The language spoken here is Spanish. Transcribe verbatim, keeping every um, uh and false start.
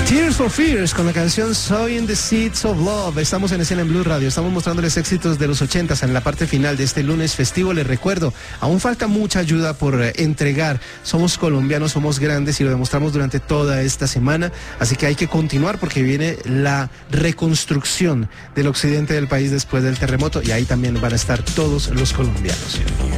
Tears for Fears con la canción Sowing the Seeds of Love. Estamos en Escena en Blue Radio, estamos mostrándoles éxitos de los ochentas en la parte final de este lunes festivo. Les recuerdo, aún falta mucha ayuda por eh, entregar. Somos colombianos, somos grandes y lo demostramos durante toda esta semana, así que hay que continuar porque viene la reconstrucción del occidente del país después del terremoto y ahí también van a estar todos los colombianos.